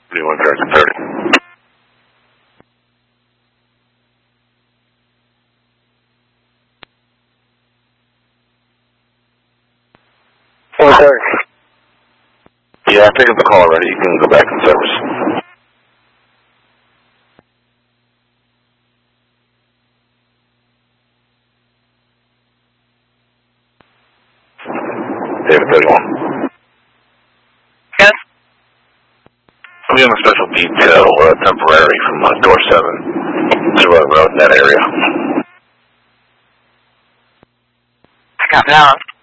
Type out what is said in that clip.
3130. Yeah, I picked up the call already. You can go back in service. David 31. Yes? I'll be on a special detail, temporary from door 7 to Road in that area. I got that.